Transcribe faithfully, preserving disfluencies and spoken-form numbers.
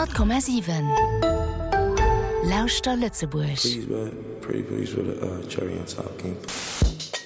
hundert Komma sieben Lauster Lützeburg. Please, man. Pretty please with a uh, cherry on top, King.